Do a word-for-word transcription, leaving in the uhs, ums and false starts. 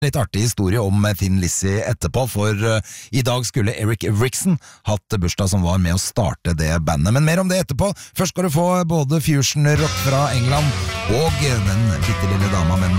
Litt artig historie om Thin Lizzy etterpå, for uh, i dag skulle Eric Wrixon hatt bursdag som var med å starte det bandet. Men mer om det etterpå. Først skal du få både fusion rock fra England og den bitte lille dama med den